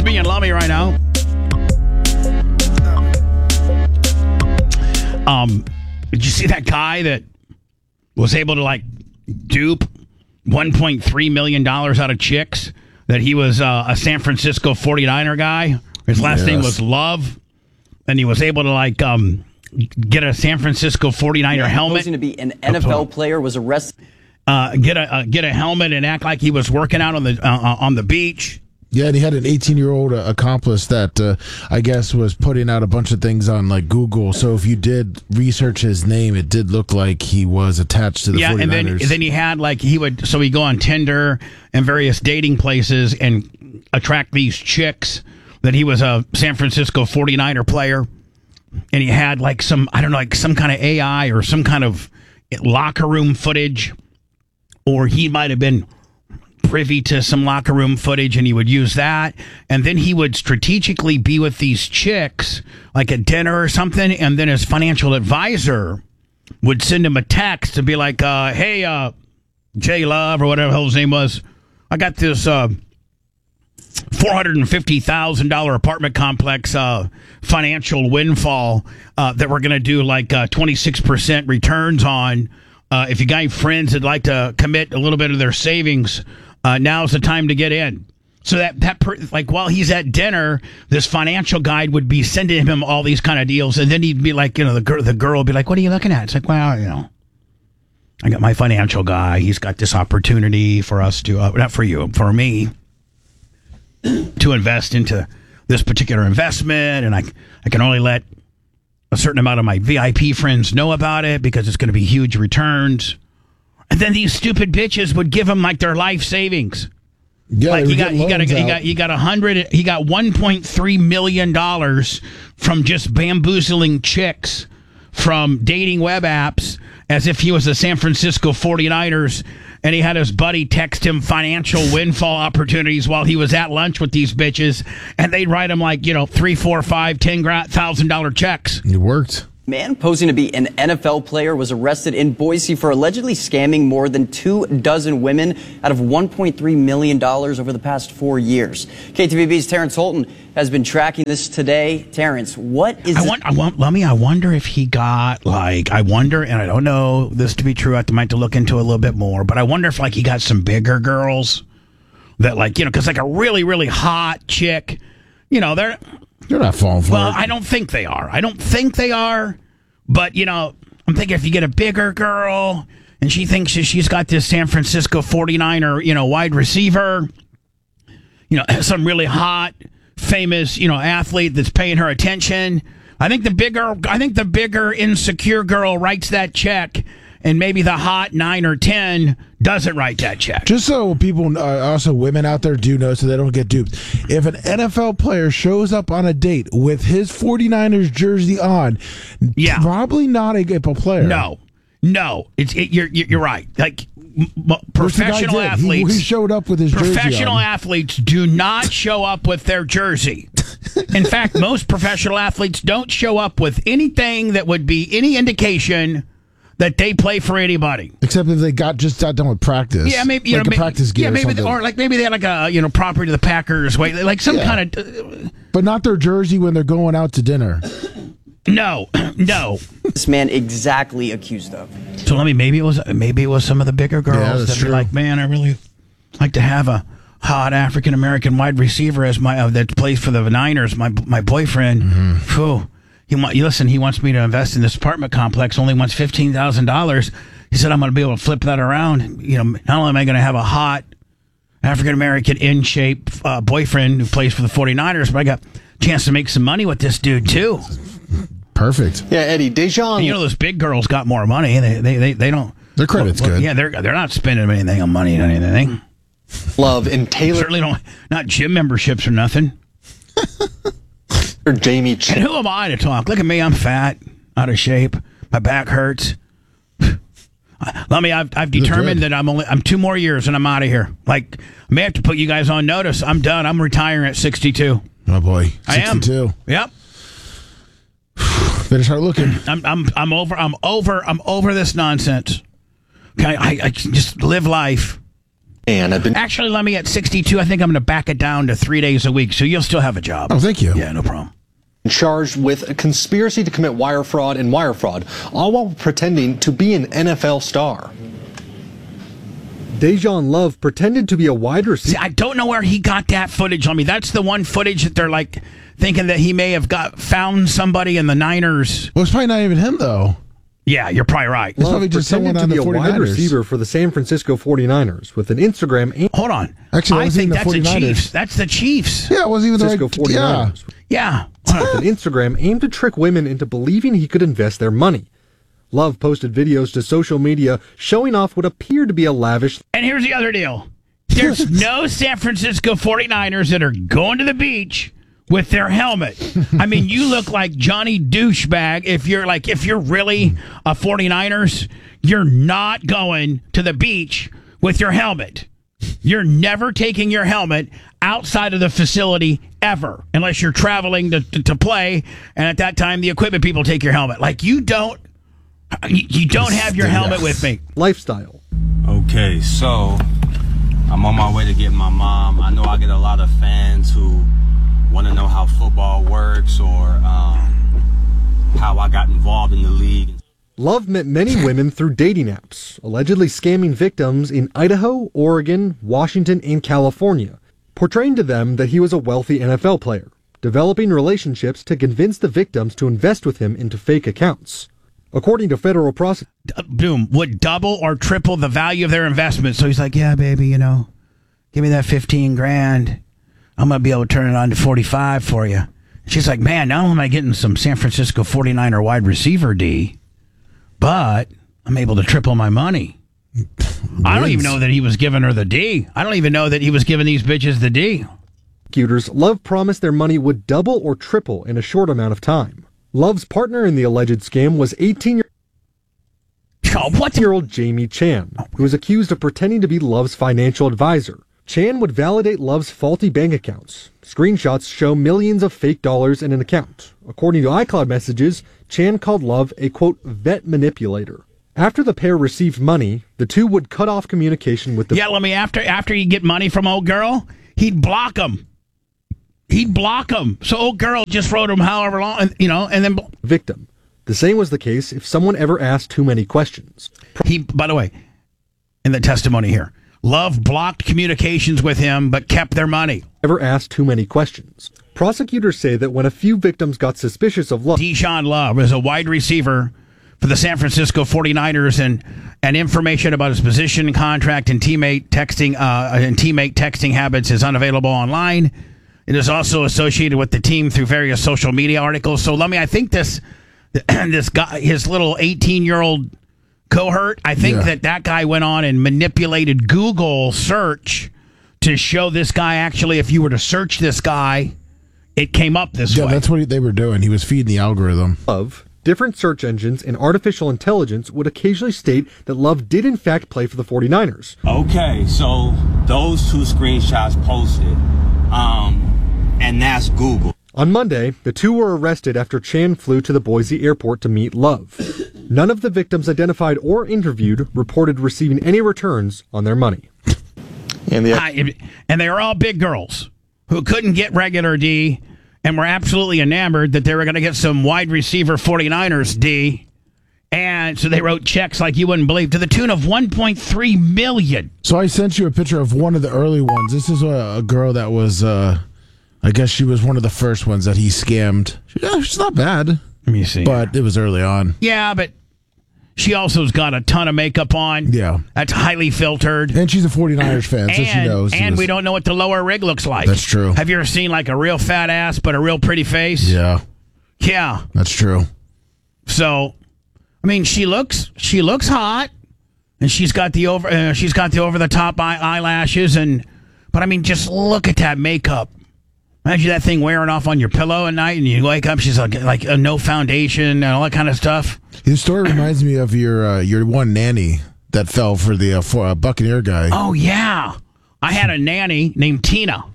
me and Lummy right now. Did you see that guy that was able to like dupe $1.3 million out of chicks? That he was a San Francisco 49er guy. His last name was Love, and he was able to like get a San Francisco 49er helmet. Posing to be an NFL player, was arrested. Get a helmet and act like he was working out on the beach. Yeah, and he had an 18-year-old accomplice that I guess was putting out a bunch of things on like Google. So if you did research his name, it did look like he was attached to the 49ers. And then he had like he'd go on Tinder and various dating places and attract these chicks that he was a San Francisco 49er player, and he had like some kind of AI or some kind of locker room footage, or he might have been privy to some locker room footage, and he would use that, and then he would strategically be with these chicks like at dinner or something, and then his financial advisor would send him a text to be like, hey, J Love or whatever the hell his name was, I got this $450,000 apartment complex financial windfall that we're going to do like 26% returns on. If you got any friends that'd like to commit a little bit of their savings, now's the time to get in. So like while he's at dinner, this financial guide would be sending him all these kind of deals, and then he'd be like, the girl would be like, "What are you looking at?" It's like, well, I got my financial guy. He's got this opportunity for us to, not for you, for me, to invest into this particular investment, and I can only let a certain amount of my VIP friends know about it because it's going to be huge returns. And then these stupid bitches would give him like their life savings. Yeah, like he got $1.3 million from just bamboozling chicks from dating web apps as if he was the San Francisco 49ers, and he had his buddy text him financial windfall opportunities while he was at lunch with these bitches, and they'd write him like, $3, $4, $5, $10,000 checks. It worked. Man posing to be an NFL player was arrested in Boise for allegedly scamming more than 24 women out of $1.3 million over the past 4 years. KTVB's Terrence Holton has been tracking this today. Terrence, what is... I wonder if he got, and I don't know this to be true, I might have to look into it a little bit more, but I wonder if, he got some bigger girls that, because, a really, really hot chick, they're not falling for it. Well, I don't think they are. But, I'm thinking if you get a bigger girl and she thinks she's got this San Francisco 49er, wide receiver, some really hot, famous, athlete that's paying her attention. I think the bigger insecure girl writes that check, and maybe the hot 9 or 10 doesn't write that check. Just so people, also women out there do know so they don't get duped. If an NFL player shows up on a date with his 49ers jersey on, probably not a player. No. You're right. Professional athletes. He showed up with his jersey on. Professional athletes do not show up with their jersey. In fact, most professional athletes don't show up with anything that would be any indication that they play for anybody, except if they just got done with practice. Yeah, maybe a practice gear. Yeah, maybe maybe they had a property to the Packers, some kind of. But not their jersey when they're going out to dinner. No. This man exactly accused of. So maybe it was some of the bigger girls that be like, man, I really like to have a hot African American wide receiver as my that plays for the Niners. My boyfriend. Mm-hmm. Phew. He wants me to invest in this apartment complex, only wants $15,000. He said, I'm going to be able to flip that around. Not only am I going to have a hot African-American in-shape boyfriend who plays for the 49ers, but I got a chance to make some money with this dude, too. Perfect. Yeah, Eddie, Dejan. And those big girls got more money. They don't. Their credit's good. Yeah, they're not spending anything on money or anything. Love and Taylor. Certainly not gym memberships or nothing. Or Jamie Ch- And who am I to talk? Look at me, I'm fat, out of shape, my back hurts. I've determined that I'm 2 more years and I'm out of here. I may have to put you guys on notice. I'm done. I'm retiring at 62. Oh boy, 62. I am. Yep. Better start looking. I'm over this nonsense. Okay, I just live life. And I've been Actually, let me at 62. I think I'm going to back it down to 3 days a week, so you'll still have a job. Oh, thank you. Yeah, no problem. charged with a conspiracy to commit wire fraud, all while pretending to be an NFL star. Dejan Love pretended to be a wide receiver. See, I don't know where he got that footage on me. That's the one footage that they're like thinking that he may have found somebody in the Niners. Well, it's probably not even him, though. Yeah, you're probably right. It's probably just someone on the 49ers. Wide receiver for the San Francisco 49ers with an Instagram. Hold on. Actually, I think that's the Chiefs. That's the Chiefs. Yeah, it wasn't even Francisco the right. 49ers. Yeah. With an Instagram aimed to trick women into believing he could invest their money. Love posted videos to social media showing off what appeared to be a lavish. And here's the other deal. There's no San Francisco 49ers that are going to the beach with their helmet. I mean, you look like Johnny Douchebag. If you're really a 49ers, you're not going to the beach with your helmet. You're never taking your helmet outside of the facility ever, unless you're traveling to play. And at that time, the equipment people take your helmet. Like, you don't have your helmet with me. Lifestyle. Okay, so I'm on my way to get my mom. I know I get a lot of fans who want to know how football works or how I got involved in the league. Love met many women through dating apps, allegedly scamming victims in Idaho, Oregon, Washington, and California, portraying to them that he was a wealthy NFL player, developing relationships to convince the victims to invest with him into fake accounts. According to federal prosecutors, Boom, would double or triple the value of their investment. So he's like, yeah, baby, give me that 15 grand. I'm going to be able to turn it on to 45 for you. She's like, man, not only am I getting some San Francisco 49er wide receiver D, but I'm able to triple my money. I don't even know that he was giving her the D. I don't even know that he was giving these bitches the D. Love promised their money would double or triple in a short amount of time. Love's partner in the alleged scam was 18-year-old Jamie Chan, who was accused of pretending to be Love's financial advisor. Chan would validate Love's faulty bank accounts. Screenshots show millions of fake dollars in an account. According to iCloud messages, Chan called Love a, quote, vet manipulator. After the pair received money, the two would cut off communication with the... Yeah, after he'd get money from old girl, he'd block him. So old girl just wrote him however long, and then... victim. The same was the case if someone ever asked too many questions. By the way, in the testimony here, Love blocked communications with him, but kept their money. Ever asked too many questions. Prosecutors say that when a few victims got suspicious of Love... Dejan Love is a wide receiver for the San Francisco 49ers, and information about his position, contract, and teammate texting habits is unavailable online. It is also associated with the team through various social media articles. So, I think this guy, his little 18-year-old cohort, I think that guy went on and manipulated Google search to show this guy. Actually, if you were to search this guy, it came up this way. Yeah, that's what they were doing. He was feeding the algorithm. Love, different search engines, and artificial intelligence would occasionally state that Love did in fact play for the 49ers. Okay, so those two screenshots posted, and that's Google. On Monday, the two were arrested after Chan flew to the Boise airport to meet Love. None of the victims identified or interviewed reported receiving any returns on their money. And they were all big girls who couldn't get regular D and were absolutely enamored that they were going to get some wide receiver 49ers D. And so they wrote checks like you wouldn't believe to the tune of $1.3 million. So I sent you a picture of one of the early ones. This is a girl that was, I guess she was one of the first ones that he scammed. She's not bad. Let me see. But it was early on. Yeah, but she also's got a ton of makeup on. Yeah. That's highly filtered. And she's a 49ers fan, so she knows. And we don't know what the lower rig looks like. That's true. Have you ever seen like a real fat ass but a real pretty face? Yeah. Yeah. That's true. So, I mean, she looks hot, and she's got the over the top eyelashes, but I mean, just look at that makeup. Imagine that thing wearing off on your pillow at night, and you wake up, she's like no foundation and all that kind of stuff. His story reminds me of your one nanny that fell for the Buccaneer guy. Oh yeah, I had a nanny named Tina,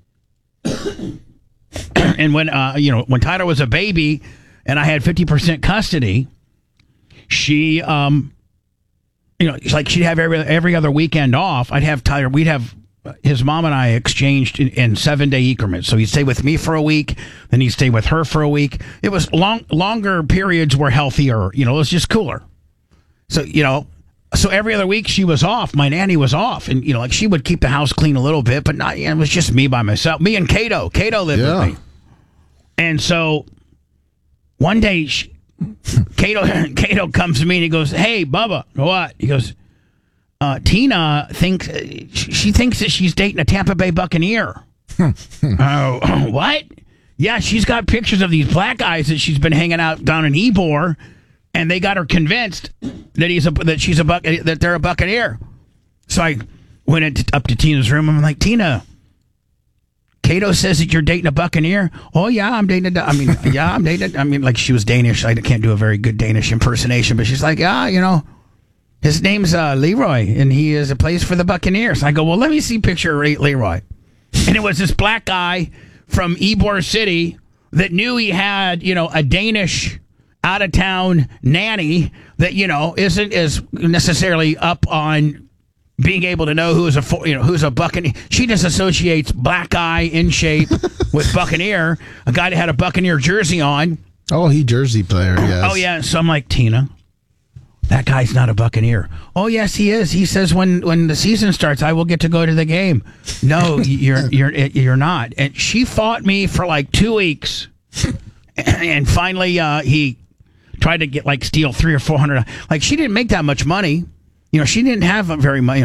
and when Tyler was a baby, and I had 50% custody, she like she'd have every other weekend off. I'd have Tyler. We'd have his mom and I exchanged in 7-day increments. So he'd stay with me for a week, then he'd stay with her for a week. It was longer periods were healthier. It was just cooler. So, so every other week she was off. My nanny was off. And, like she would keep the house clean a little bit, but not, it was just me by myself. Me and Cato. Cato lived with me. And so one day, Cato comes to me and he goes, "Hey, Bubba." What? He goes, Tina thinks that she's dating a Tampa Bay Buccaneer. Oh, what? Yeah, she's got pictures of these black guys that she's been hanging out down in Ybor, and they got her convinced that they're a Buccaneer. So I went up to Tina's room. I'm like, "Tina, Cato says that you're dating a Buccaneer." "Oh yeah, I'm dating I'm dating. Like she was Danish. I can't do a very good Danish impersonation, but she's like, "Yeah, his name's Leroy, and he plays for the Buccaneers." I go, "Well, let me see a picture of Leroy." And it was this black guy from Ybor City that knew he had, a Danish out-of-town nanny that, isn't as necessarily up on being able to know who's a Buccaneer. She just associates black guy in shape with Buccaneer, a guy that had a Buccaneer jersey on. Oh, he Jersey player, yes. Oh, yeah. So I'm like, "Tina, that guy's not a Buccaneer." "Oh, yes, he is. He says when the season starts, I will get to go to the game." "No, you're not." And she fought me for like 2 weeks, and finally he tried to steal $300 or $400. Like she didn't make that much money. She didn't have very much.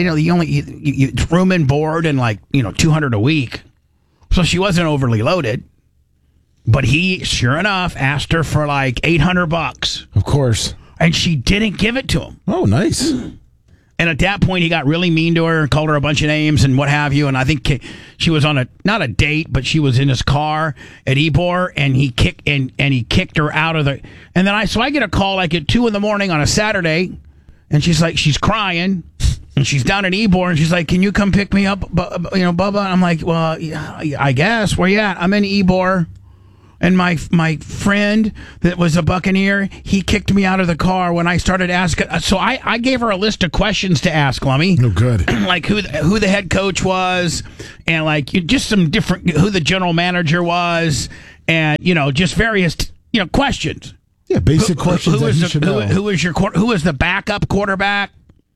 You room and board and $200 a week, so she wasn't overly loaded. But he, sure enough, asked her for like $800. Of course. And she didn't give it to him. Oh, nice. And at that point, he got really mean to her and called her a bunch of names and what have you. And I think she was on not a date, but she was in his car at Ybor, and he kicked her out of the. And then I get a call like at 2 a.m. on a Saturday, and she's crying, and she's down in Ybor, and she's like, "Can you come pick me up, Bubba?" And I'm like, "Well, yeah, I guess. Where you at?" "I'm in Ybor. And my friend that was a Buccaneer, he kicked me out of the car when I started asking." So I gave her a list of questions to ask, Lummy. Oh, good. Like who the head coach was, and just some different, who the general manager was, and just various questions. Yeah, basic questions that you should know. Who was the backup quarterback?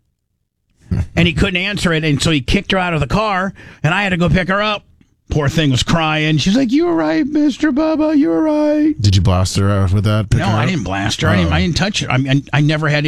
And he couldn't answer it, and so he kicked her out of the car, and I had to go pick her up. Poor thing was crying. She's like, "You were right, Mr. Bubba. You were right." Did you blast her out with that? No, I didn't blast her. I didn't touch her. I never had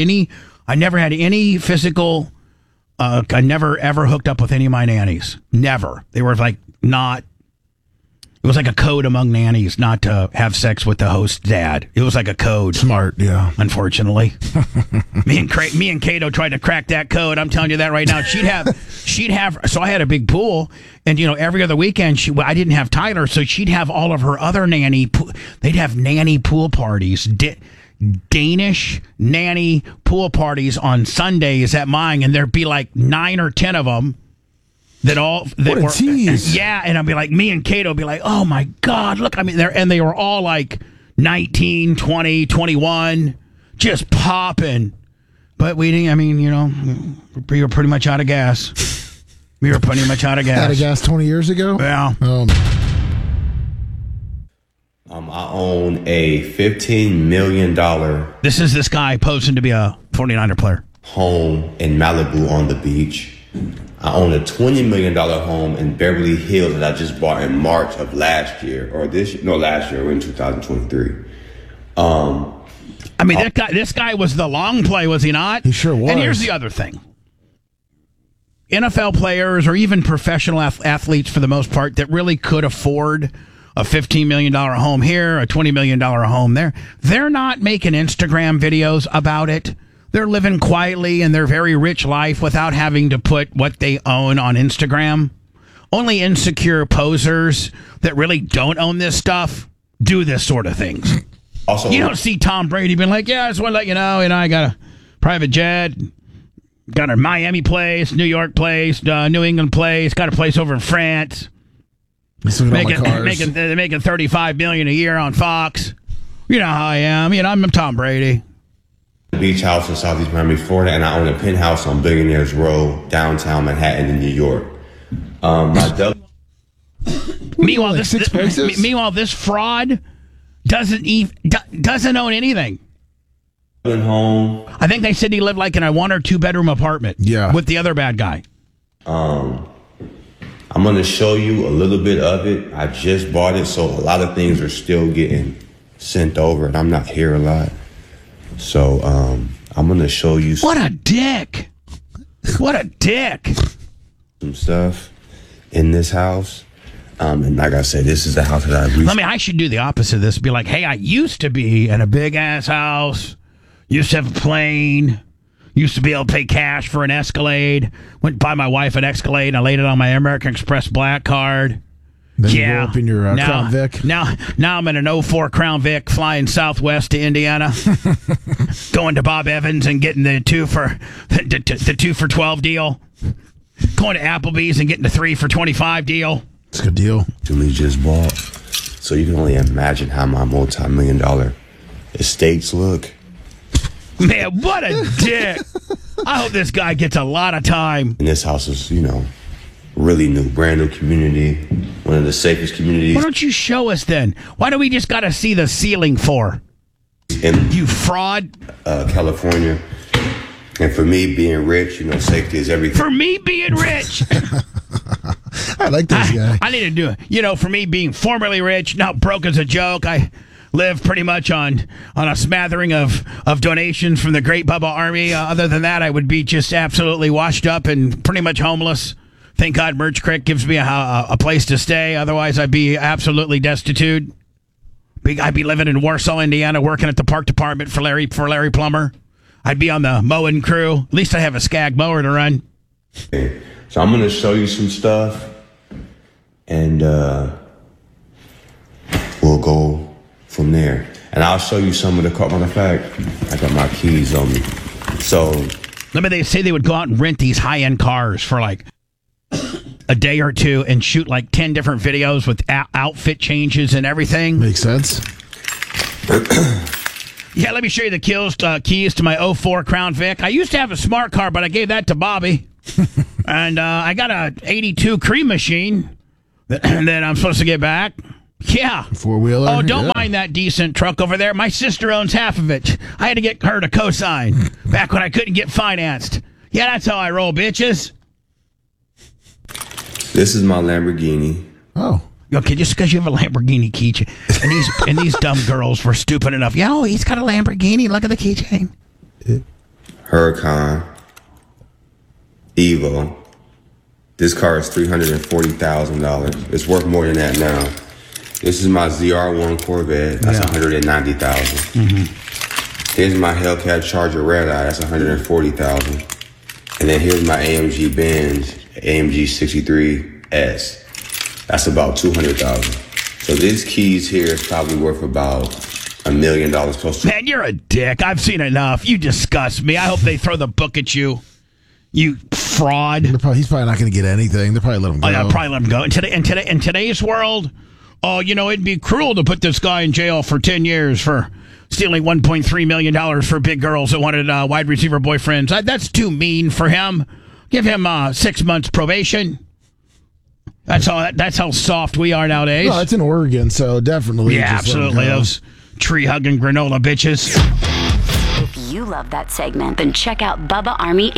any physical. I never ever hooked up with any of my nannies. Never. They were not. It was like a code among nannies not to have sex with the host's dad. It was like a code. Smart, yeah. Unfortunately, me and Cato tried to crack that code. I'm telling you that right now. She'd have. So I had a big pool, and every other weekend I didn't have Tyler, so she'd have all of her other nanny. They'd have nanny pool parties. Danish nanny pool parties on Sundays at mine, and there'd be like 9 or 10 of them. What a tease. Yeah, and I'd be like, me and Cato would be like, "Oh my God, look!" They were all like 19, 20, 21, just popping. But we didn't. We were pretty much out of gas. We were pretty much out of gas. Out of gas 20 years ago. Yeah. I own a $15 million. This is this guy posing to be a 49er player. Home in Malibu on the beach. I own a $20 million home in Beverly Hills that I just bought in March of last year, last year, we're in 2023. This guy was the long play, was he not? He sure was. And here's the other thing. NFL players or even professional athletes, for the most part, that really could afford a $15 million home here, a $20 million home there, they're not making Instagram videos about it. They're living quietly in their very rich life without having to put what they own on Instagram. Only insecure posers that really don't own this stuff do this sort of things. Also, you don't see Tom Brady being like, "Yeah, I just want to let you know, I got a private jet, got a Miami place, New York place, New England place, got a place over in France. Making $35 million a year on Fox. You know how I am. I'm Tom Brady." Beach house in Southeast Miami, Florida, and I own a penthouse on Billionaires Row, downtown Manhattan in New York. Meanwhile, this fraud doesn't own anything. Home. I think they said he lived like in a 1 or 2 bedroom apartment. Yeah. With the other bad guy. I'm going to show you a little bit of it. I just bought it, so a lot of things are still getting sent over, and I'm not here a lot. So I'm going to show you What a dick. What a dick. Some stuff in this house. And like I said, this is the house that I recently... I should do the opposite of this. Be like, hey, I used to be in a big-ass house. Used to have a plane. Used to be able to pay cash for an Escalade. Went and buy my wife an Escalade, and I laid it on my American Express Black card. Then you go up in your Crown Vic. Now I'm in an 04 Crown Vic flying southwest to Indiana. Going to Bob Evans and getting the 2 for 12 deal. Going to Applebee's and getting the 3 for 25 deal. It's a good deal. We just bought. So you can only imagine how my multi-million-dollar estates look. Man, what a dick. I hope this guy gets a lot of time. And this house is, really new, brand new community. One of the safest communities. Why don't you show us then? Why do we just got to see the ceiling for? You fraud. California. And for me, being rich, safety is everything. For me, being rich. I like this guy. I need to do it. For me, being formerly rich, not broke as a joke, I live pretty much on a smattering of donations from the Great Bubba Army. Other than that, I would be just absolutely washed up and pretty much homeless. Thank God Merch Creek gives me a place to stay. Otherwise, I'd be absolutely destitute. I'd be living in Warsaw, Indiana, working at the park department for Larry Plummer. I'd be on the mowing crew. At least I have a Skag mower to run. So I'm going to show you some stuff, and we'll go from there. And I'll show you some of the car. Matter of fact, I got my keys on me. So they say they would go out and rent these high-end cars for like a day or two and shoot like 10 different videos with outfit changes and everything. Makes sense. Yeah, let me show you the keys to my 04 Crown Vic. I used to have a smart car, but I gave that to Bobby. And I got a 82 Cream Machine that I'm supposed to get back. Yeah. 4-wheeler. Oh, don't mind that decent truck over there. My sister owns half of it. I had to get her to co-sign back when I couldn't get financed. Yeah, that's how I roll, bitches. This is my Lamborghini. Oh. Okay, just because you have a Lamborghini keychain. And these dumb girls were stupid enough. Yeah, oh, he's got a Lamborghini. Look at the keychain. Huracan. Evo. This car is $340,000. It's worth more than that now. This is my ZR1 Corvette. That's $190,000. Mm-hmm. Here's my Hellcat Charger Red Eye. That's $140,000. And then here's my AMG Benz AMG 63S. That's about $200,000. So these keys here is probably worth about $1 million close to. Man, you're a dick. I've seen enough. You disgust me. I hope they throw the book at you. You fraud. He's probably not going to get anything. They'll probably let him go. I'll probably let him go. In today's world, it'd be cruel to put this guy in jail for 10 years for stealing $1.3 million for big girls that wanted wide receiver boyfriends. That's too mean for him. Give him 6 months probation. That's how soft we are nowadays. No, it's in Oregon, so definitely. Yeah, absolutely. Those tree-hugging granola bitches. If you love that segment, then check out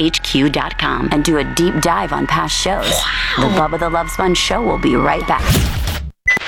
BubbaArmyHQ.com and do a deep dive on past shows. The Bubba the Love Sponge Show will be right back.